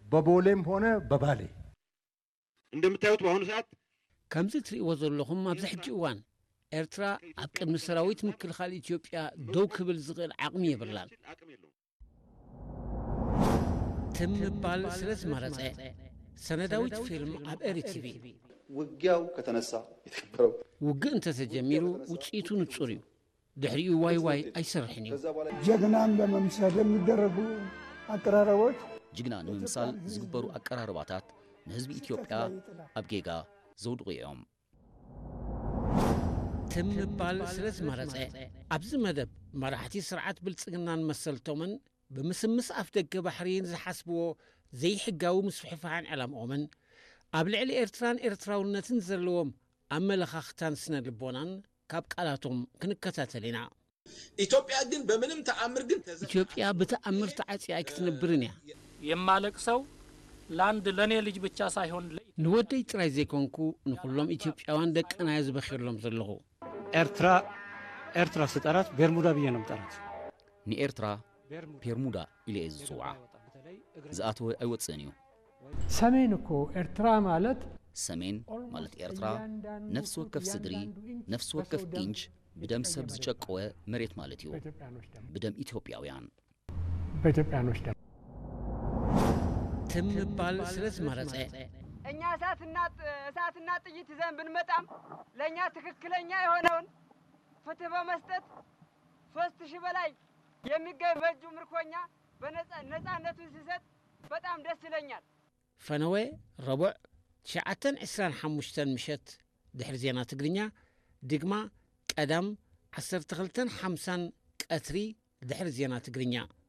በቦሌም ሆነ በባሌ እንደምታዩት በአሁኑ ሰዓት ከምዚ ትሪእዎ ዘለኹም ኣብዚ ሕጂ እዋን ኤርትራ ኣብ ቅድሚ ሰራዊት ምክልኻል ኢትዮጵያ ደው ክብል ዝኽእል ዓቕሚ የብላን ትምባል ስለ ዝመረፀ ሰነዳዊት ፊልም ኣብ ኤርቲቪ ውጊያው ከተነሳ የተከበረው ውግእ እንተተጀሚሩ ውጽኢቱ ንጹር እዩ ድሕሪኡ ዋይ ዋይ አይሰርሕን እዩ ጀግናን ለመምሰል የሚደረጉ አቀራረቦች ጅግና ንምምሳል ዝግበሩ አቀራረባታት ንህዝቢ ኢትዮጵያ ኣብ ጌጋ ዘውድቑ እዮም ትምባል ስለ ዝመረፀ ኣብዚ መደብ መራሕቲ ስርዓት ብልጽግናን መሰልቶምን ብምስምስ ኣፍ ደገ ባሕሪን ዝሓስብዎ ዘይሕጋዊ ምስፍሕፋሕን ዕላምኦምን ኣብ ልዕሊ ኤርትራን ኤርትራውነትን ዘለዎም ኣመለኻኽታን ስነ ልቦናን ካብ ቃላቶም ክንከታተል ኢና ኢትዮጵያ ግን በምንም ተአምር ግን ኢትዮጵያ በተአምር ተዓጽያ ክትነብርን ያ የማለቅሰው ላንድ ለኔ ልጅ ብቻ ሳይሆን ንወደይ ጥራይ ዘይኮንኩ ንኹሎም ኢትዮጵያውያን ደቅና ዝበኺርሎም ዘለኹ ኤርትራ ስጠራት ቤርሙዳ ብዬ ነው ምጠራት ንኤርትራ ቤርሙዳ ኢለ ዝጽውዓ ዝኣተወ ኣይወፅን እዩ ሰሜን እኮ ኤርትራ ማለት ሰሜን ማለት ኤርትራ ነፍስ ወከፍ ስድሪ ነፍስ ወከፍ ኢንች بدم سب زجقوه مريت مالتيو بدم إثيوبياويان በኢትዮጵያኖች ደም ትምባል ስለዝ መረጸ እኛ እሳትና ጥይት ይዘን ብንመጣም ለኛ ትክክለኛ የሆነውን ፍትህ በመስጠት 3000 በላይ የሚገኝ በእጁ ምርኮኛ በነፃነቱን ሲሰጥ በጣም ደስ ይለኛል ፈነወ ረቡዕ 9:25 ምሽት ድሕሪ ዜና ትግርኛ ድግማ ቀዳም 12:50 ቀትሪ ድሕሪ ዜና ትግርኛ